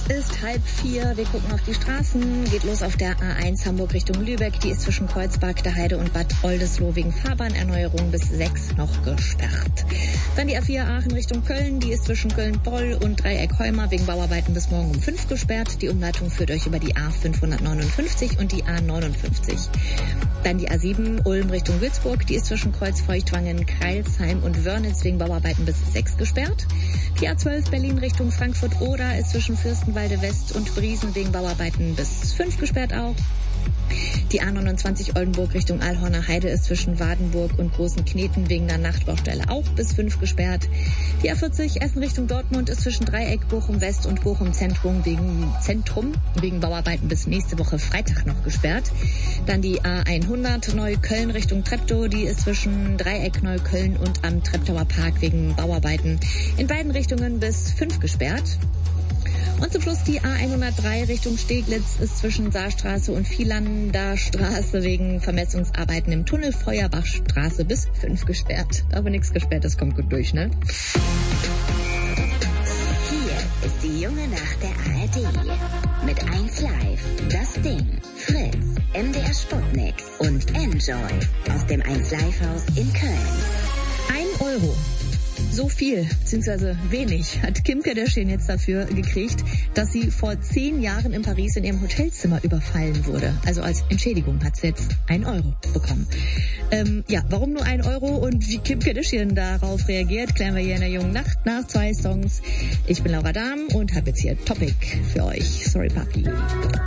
ist 3:30. Wir gucken auf die Straßen. Geht los auf der A1 Hamburg Richtung Lübeck. Die ist zwischen Kreuzberg, der Heide und Bad Oldesloe wegen Fahrbahnerneuerung bis 6 noch gesperrt. Dann die A4 Aachen Richtung Köln. Die ist zwischen Köln-Poll und Dreieck-Heuma wegen Bauarbeiten bis morgen um 5 gesperrt. Die Umleitung führt euch über die A559 und die A59. Dann die A7 Ulm Richtung Würzburg. Die ist zwischen Kreuzfeuchtwangen, Kreilsheim und Wörnitz wegen Bauarbeiten bis 6 gesperrt. Die A12 Berlin Richtung Frankfurt-Oder ist zwischen Fürstenwalde West und Briesen wegen Bauarbeiten bis 5 gesperrt auch. Die A29 Oldenburg Richtung Allhorner Heide ist zwischen Wadenburg und Großen Kneten wegen der Nachtbaustelle auch bis 5 gesperrt. Die A40 Essen Richtung Dortmund ist zwischen Dreieck, Bochum West und Bochum Zentrum wegen Bauarbeiten bis nächste Woche Freitag noch gesperrt. Dann die A100 Neukölln Richtung Treptow, die ist zwischen Dreieck Neukölln und am Treptower Park wegen Bauarbeiten in beiden Richtungen bis 5 gesperrt. Und zum Schluss die A103 Richtung Steglitz ist zwischen Saarstraße und Vielander Straße wegen Vermessungsarbeiten im Tunnel Feuerbachstraße bis 5 gesperrt. Da aber nichts gesperrt ist, kommt gut durch, ne? Hier ist die junge Nacht der ARD. Mit 1 Live, das Ding, Fritz, MDR Sputnik und Enjoy aus dem 1 Live Haus in Köln. 1 Euro. So viel, beziehungsweise wenig, hat Kim Kardashian jetzt dafür gekriegt, dass sie vor 10 Jahren in Paris in ihrem Hotelzimmer überfallen wurde. Also als Entschädigung hat sie jetzt 1 Euro bekommen. Warum nur 1 Euro und wie Kim Kardashian darauf reagiert, klären wir hier in der jungen Nacht nach 2 Songs. Ich bin Laura Dahm und habe jetzt hier Topic für euch. Sorry, Papi.